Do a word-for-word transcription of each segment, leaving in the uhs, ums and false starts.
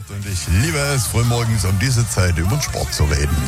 Und ich liebe es, frühmorgens um diese Zeit über den Sport zu reden.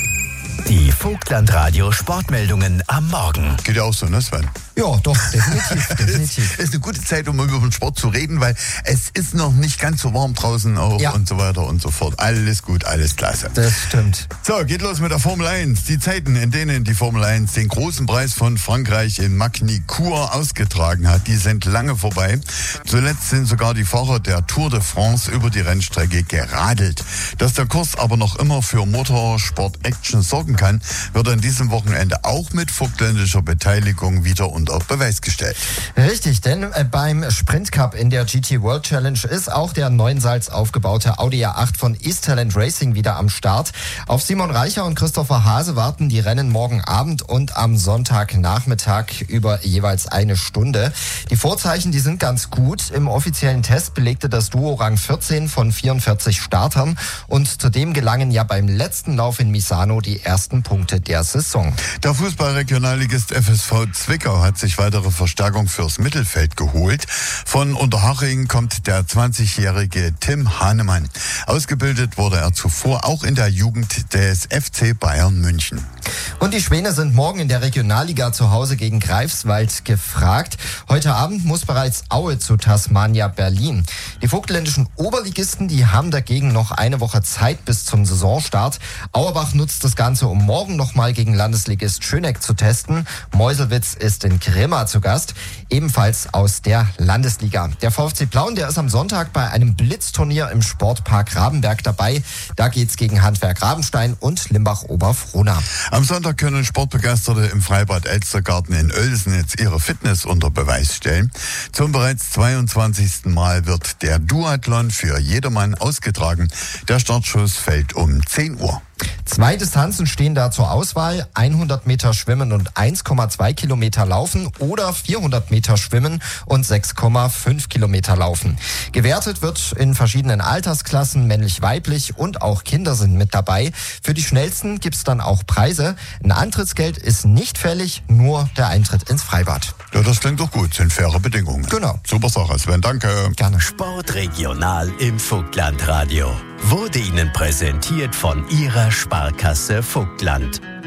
Die Vogtland-Radio Sportmeldungen am Morgen. Geht ja auch so, ne Sven? Ja, doch, definitiv, definitiv. Es ist eine gute Zeit, um über den Sport zu reden, weil es ist noch nicht ganz so warm draußen auch Ja. und so weiter und so fort. Alles gut, alles klasse. Das stimmt. So, geht los mit der Formel eins. Die Zeiten, in denen die Formel eins den großen Preis von Frankreich in Magny-Cours ausgetragen hat, die sind lange vorbei. Zuletzt sind sogar die Fahrer der Tour de France über die Rennstrecke geradelt. Dass der Kurs aber noch immer für Motorsport-Action sorgen kann, wird an diesem Wochenende auch mit vogtländischer Beteiligung wieder unter Beweis gestellt. Richtig, denn äh, beim Sprint Cup in der G T World Challenge ist auch der Neuensalz aufgebaute Audi A acht von East Talent Racing wieder am Start. Auf Simon Reicher und Christopher Hase warten die Rennen morgen Abend und am Sonntagnachmittag über jeweils eine Stunde. Die Vorzeichen, die sind ganz gut. Im offiziellen Test belegte das Duo Rang vierzehn von vierundvierzig Startern und zudem gelangen ja beim letzten Lauf in Misano die ersten Punkte der Saison. Der Fußballregionalligist F S V Zwickau hat sich weitere Verstärkung fürs Mittelfeld geholt. Von Unterhaching kommt der zwanzigjährige Tim Hahnemann. Ausgebildet wurde er zuvor auch in der Jugend des F C Bayern München. Und die Schwäne sind morgen in der Regionalliga zu Hause gegen Greifswald gefragt. Heute Abend muss bereits Aue zu Tasmania Berlin. Die vogtländischen Oberligisten, die haben dagegen noch eine Woche Zeit bis zum Saisonstart. Auerbach nutzt das Ganze, um morgen nochmal gegen Landesligist Schöneck zu testen. Meuselwitz ist in Grimma zu Gast, ebenfalls aus der Landesliga. Der VfC Plauen, der ist am Sonntag bei einem Blitzturnier im Sportpark Rabenberg dabei. Da geht's gegen Handwerk Rabenstein und Limbach-Oberfrohna. Am Sonntag können Sportbegeisterte im Freibad Elstergarten in Oelsnitz ihre Fitness unter Beweis stellen. Zum bereits zweiundzwanzigsten Mal wird der Duathlon für jedermann ausgetragen. Der Startschuss fällt um zehn Uhr. Zwei Distanzen stehen da zur Auswahl, hundert Meter Schwimmen und eins Komma zwei Kilometer Laufen oder vierhundert Meter Schwimmen und sechs Komma fünf Kilometer Laufen. Gewertet wird in verschiedenen Altersklassen, männlich-weiblich und auch Kinder sind mit dabei. Für die Schnellsten gibt's dann auch Preise. Ein Antrittsgeld ist nicht fällig, nur der Eintritt ins Freibad. Ja, das klingt doch gut, sind faire Bedingungen. Genau. Super Sache, Sven, danke. Gerne. Sportregional im Vogtland-Radio. Wurde Ihnen präsentiert von Ihrer Sparkasse Vogtland.